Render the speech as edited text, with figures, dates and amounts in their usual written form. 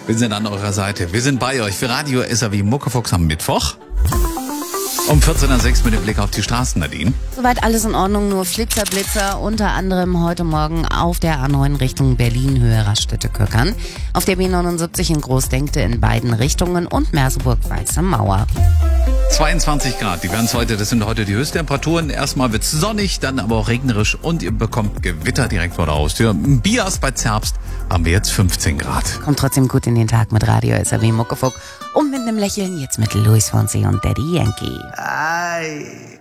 Wir sind an eurer Seite. Wir sind bei euch für Radio SAW Muckefuchs am Mittwoch. Um 14.06 mit dem Blick auf die Straßen, Nadine. Soweit alles in Ordnung, nur Flitzer, unter anderem heute Morgen auf der A9 Richtung Berlin, Höhe Raststätte-Köckern. Auf der B79 in Großdenkte in beiden Richtungen und Merseburg-Weiße Mauer. 22 Grad, das sind heute die Höchsttemperaturen. Erstmal wird's sonnig, dann aber auch regnerisch und ihr bekommt Gewitter direkt vor der Haustür. Im Bias bei Zerbst haben wir jetzt 15 Grad. Kommt trotzdem gut in den Tag mit Radio SAW Muckefuck und mit einem Lächeln jetzt mit Luis Fonsi und Daddy Yankee. Ay.